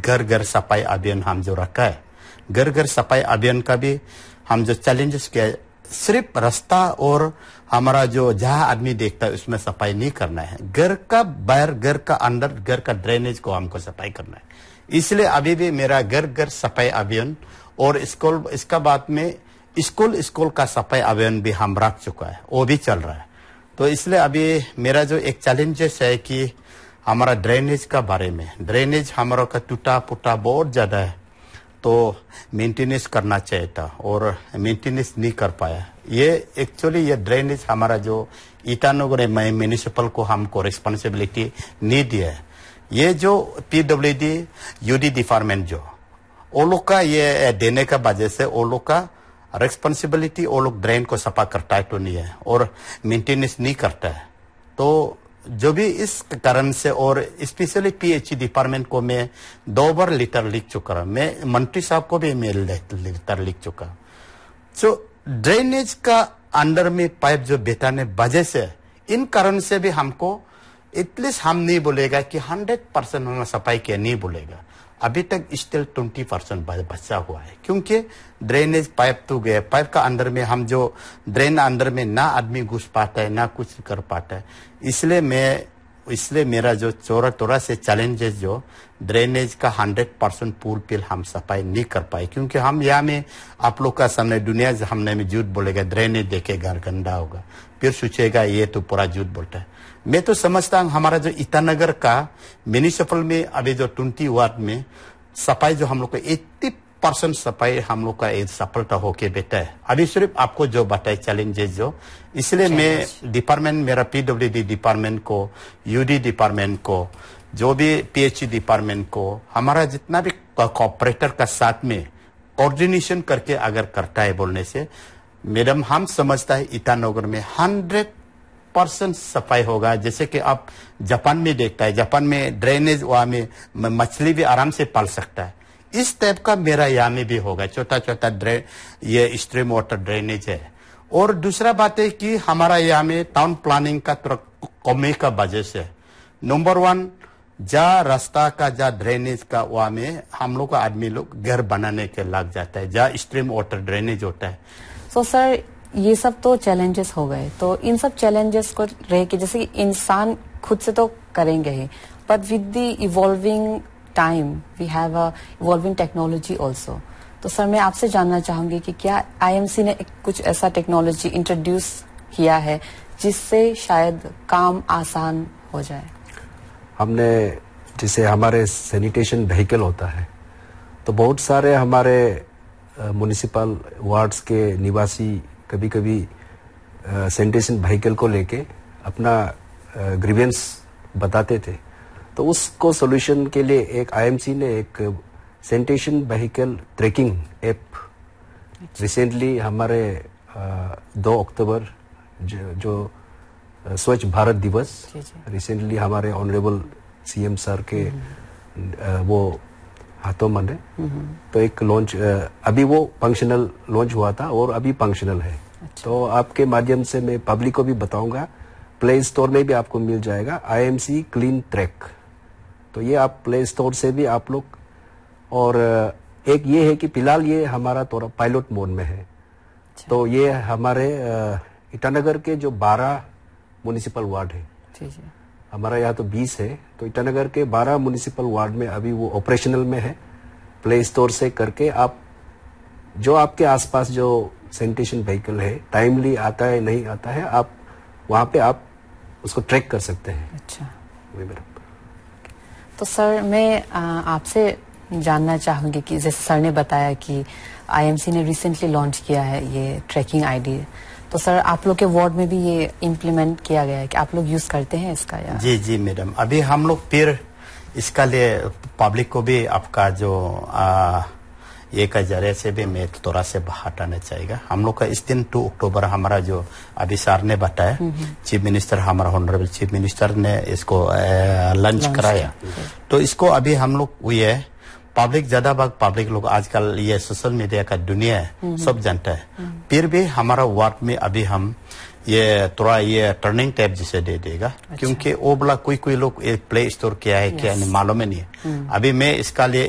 घर घर सफाई अभियान हम जो रखा है, घर घर सफाई अभियान का भी हम जो चैलेंजेस किया, सिर्फ रास्ता और हमारा जो जहाँ आदमी देखता है उसमें सफाई नहीं करना है, घर का बाहर, घर का अंदर, घर का ड्रेनेज को हमको सफाई करना है। इसलिए अभी भी मेरा घर घर सफाई अभियान और स्कूल, इसका बाद में स्कूल का सफाई अभियान भी हम रख चुका है, वो भी चल रहा है। तो इसलिए अभी मेरा जो एक चैलेंजेस है कि हमारा ड्रेनेज का बारे में, ड्रेनेज हमारा का टूटा फूटा बहुत ज्यादा है, तो मेंटेनेंस करना चाहिए था और मेंटेनेंस नहीं कर पाया। ये एक्चुअली ये ड्रेनेज हमारा जो ईटानगर म्युनिसिपल को हमको रिस्पांसिबिलिटी नहीं दिया है। ये जो पीडब्ल्यूडी यूडी डिपार्टमेंट जो वो लोग का ये देने का वजह से वो लोग का रिस्पांसिबिलिटी, वो लोग ड्रेन को सफा करता है तो नहीं है और मेंटेनेंस नहीं करता है। तो जो भी इस कारण से, और स्पेशली पीएचई डिपार्टमेंट को मैं 2 बार लेटर लिख चुका, मैं मंत्री साहब को भी मैं लेटर लिख चुका। जो ड्रेनेज का अंडर में पाइप जो बेटाने वजह से, इन कारण से भी हमको एटलीस्ट हम नहीं बोलेगा कि 100% हमने सफाई किया, नहीं बोलेगा, अभी तक स्टिल 20% बचा हुआ है, क्योंकि ड्रेनेज पाइप तो गया, पाइप का अंदर में हम जो ड्रेन अंदर में ना आदमी घुस पाता है ना कुछ कर पाता है। इसलिए मेरा जो चौरा से चैलेंजेस जो ड्रेनेज का 100% पूल पिल हम सफाई नहीं कर पाए, क्योंकि हम यहाँ में आप लोग का सामने दुनिया हमने में झूठ बोलेगा, ड्रेनेज देखे घर गंदा होगा, फिर सोचेगा ये तो पूरा झूठ बोलता है। मैं तो समझता हूँ हमारा जो ईटानगर का म्युनिसिपल में अभी जो 20 वार्ड में सफाई जो हम लोग का 80% सफाई हम लोग का सफलता होके बेटा है। अभी सिर्फ आपको जो बताए चैलेंजेस जो, इसलिए मैं डिपार्टमेंट, मेरा पीडब्ल्यूडी डिपार्टमेंट को, यूडी डिपार्टमेंट को, जो भी पीएचई डिपार्टमेंट को, हमारा जितना भी कॉर्पोरेटर का साथ में कोऑर्डिनेशन करके अगर करता है बोलने से, मैडम हम समझता है ईटानगर में 100% सफाई होगा। जैसे कि आप जापान में देखता है, जापान में ड्रेनेज, वहां में मछली भी आराम से पाल सकता है, इस टाइप का मेरा यहाँ में भी होगा, छोटा छोटा ये स्ट्रीम वाटर ड्रेनेज है। और दूसरा बात है कि हमारा यहाँ में टाउन प्लानिंग का थोड़ा कमी का वजह से, नंबर 1 जहाँ रास्ता का, जहाँ ड्रेनेज का, वहां में हम लोग का आदमी लोग घर बनाने के लग जाता है, जहाँ स्ट्रीम वाटर ड्रेनेज होता है। सो सर, ये सब तो चैलेंजेस हो गए, तो इन सब चैलेंजेस को रह के, जैसे कि इंसान खुद से तो करेंगे ही, but with the evolving time we have a evolving technology also. तो सर मैं आपसे जानना चाहूंगी कि क्या आईएमसी ने कुछ ऐसा टेक्नोलॉजी इंट्रोड्यूस किया है जिससे शायद काम आसान हो जाए? हमने, जैसे हमारे सैनिटेशन व्हीकल होता है, तो बहुत सारे हमारे म्युनिसिपल वार्ड्स के निवासी कभी कभी सैनिटेशन व्हीकल को लेके अपना ग्रीवेंस बताते थे, तो उसको सॉल्यूशन के लिए एक आईएमसी ने एक sanitation vehicle tracking app recently हमारे 2 अक्टूबर जो स्वच्छ भारत दिवस रिसेंटली हमारे ऑनरेबल सीएम सर के वो हाथों में, तो एक लॉन्च, अभी वो फंक्शनल लॉन्च हुआ था और अभी फंक्शनल है। तो आपके माध्यम से मैं पब्लिक को भी बताऊंगा, प्ले स्टोर में भी आपको मिल जाएगा आईएमसी क्लीन ट्रैक, तो ये आप प्ले स्टोर से भी आप लोग, और एक ये है कि फिलहाल ये हमारा थोड़ा पायलट मोड में है। तो ये हमारे ईटानगर के जो 12 म्युनिसिपल वार्ड है, हमारा यहाँ तो 20 है, तो ईटानगर के 12 म्युनिसिपल वार्ड में अभी वो ऑपरेशनल में है। प्ले स्टोर से करके आप जो आपके आसपास जो सैनिटेशन व्हीकल है, टाइमली आता है नहीं आता है, आप वहाँ पे आप उसको ट्रैक कर सकते हैं। अच्छा, वही मेरा। तो सर मैं आपसे जानना चाहूंगी कि जैसे सर ने बताया कि आईएमसी ने रिसेंटली लॉन्च किया है ये ट्रैकिंग आईडी, तो सर आप लोग के वार्ड में भी ये इम्प्लीमेंट किया गया है कि आप लोग यूज करते हैं इसका? या जी मैडम, अभी हम लोग फिर इसका लिए पब्लिक को भी आपका जो ये का जरिए से भी मैं थोड़ा से हटाना चाहिए। हम लोग का इस दिन 2 अक्टूबर हमारा जो अभी सर ने बताया, चीफ मिनिस्टर, हमारा ऑनरेबल चीफ मिनिस्टर ने इसको लॉन्च कराया, तो इसको अभी हम लोग ये पब्लिक, ज्यादा भाग पब्लिक लोग आजकल ये सोशल मीडिया का दुनिया है, सब जानता है, फिर भी हमारा वार्ड में अभी हम ये थोड़ा ये टर्निंग टैप जिसे दे देगा। अच्छा। क्योंकि वो बोला कोई लोग प्ले स्टोर क्या है क्या नहीं मालूम नहीं है। अभी मैं इसका लिए